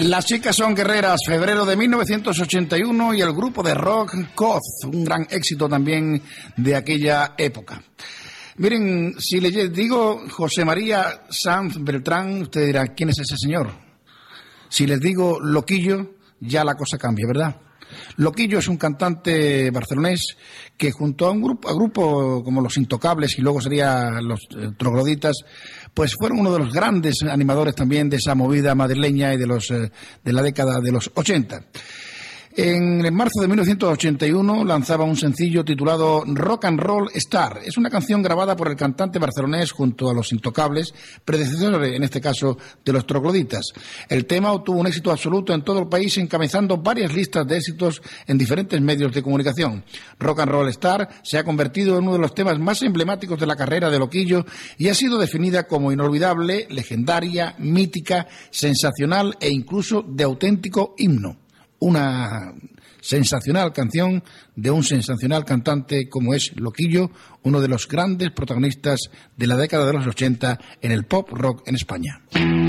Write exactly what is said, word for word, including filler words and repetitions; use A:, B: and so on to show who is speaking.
A: Las chicas son guerreras, febrero de mil novecientos ochenta y uno, y el grupo de rock Coz, un gran éxito también de aquella época. Miren, si les digo José María Sanz Beltrán, usted dirá, ¿quién es ese señor? Si les digo Loquillo, ya la cosa cambia, ¿verdad? Loquillo es un cantante barcelonés que junto a un grupo, a grupo como Los Intocables y luego sería Los eh, Trogloditas, pues fueron uno de los grandes animadores también de esa movida madrileña y de los eh, de la década de los ochenta. En marzo de mil novecientos ochenta y uno lanzaba un sencillo titulado Rock and Roll Star. Es una canción grabada por el cantante barcelonés junto a Los Intocables, predecesores en este caso de Los Trogloditas. El tema obtuvo un éxito absoluto en todo el país, encabezando varias listas de éxitos en diferentes medios de comunicación. Rock and Roll Star se ha convertido en uno de los temas más emblemáticos de la carrera de Loquillo y ha sido definida como inolvidable, legendaria, mítica, sensacional e incluso de auténtico himno. Una sensacional canción de un sensacional cantante como es Loquillo, uno de los grandes protagonistas de la década de los ochenta en el pop rock en España.